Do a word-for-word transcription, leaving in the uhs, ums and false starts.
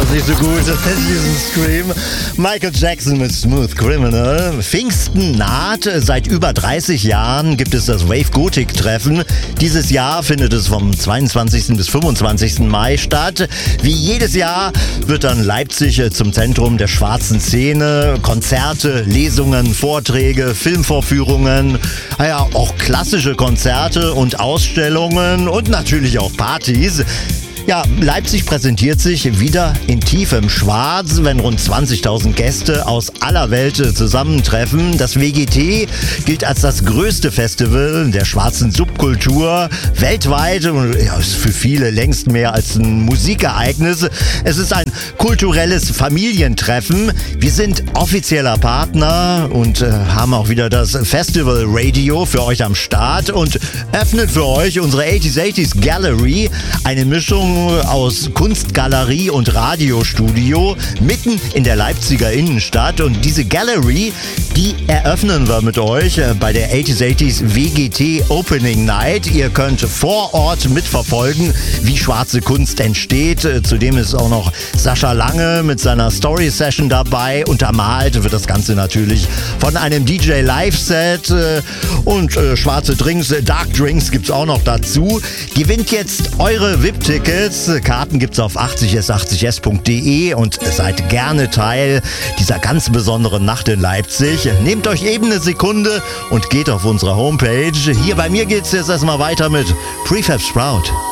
nicht so gut, diesen Scream. Michael Jackson mit Smooth Criminal. Pfingsten naht. Seit über dreißig Jahren gibt es das Wave Gothic Treffen. Dieses Jahr findet es vom zweiundzwanzigsten bis fünfundzwanzigsten Mai statt. Wie jedes Jahr wird dann Leipzig zum Zentrum der schwarzen Szene. Konzerte, Lesungen, Vorträge, Filmvorführungen, ja, auch klassische Konzerte und Ausstellungen und natürlich auch Partys. Ja, Leipzig präsentiert sich wieder in tiefem Schwarz, wenn rund zwanzigtausend Gäste aus aller Welt zusammentreffen. Das W G T gilt als das größte Festival der schwarzen Subkultur weltweit. Ja, ist für viele längst mehr als ein Musikereignis. Es ist ein kulturelles Familientreffen. Wir sind offizieller Partner und äh, haben auch wieder das Festival Radio für euch am Start und öffnet für euch unsere achtziger achtziger Gallery, eine Mischung aus Kunstgalerie und Radiostudio mitten in der Leipziger Innenstadt. Und diese Gallery, die eröffnen wir mit euch bei der achtziger achtziger W G T Opening Night. Ihr könnt vor Ort mitverfolgen, wie schwarze Kunst entsteht. Zudem ist auch noch Sascha Lange mit seiner Story-Session dabei. Untermalt wird das Ganze natürlich von einem D J Live-Set und äh, schwarze Drinks, Dark Drinks gibt's auch noch dazu. Gewinnt jetzt eure V I P-Tickets. Karten gibt's auf achtzig s achtzig s punkt de und seid gerne Teil dieser ganz besonderen Nacht in Leipzig. Nehmt euch eben eine Sekunde und geht auf unsere Homepage. Hier bei mir geht's jetzt erstmal weiter mit Prefab Sprout.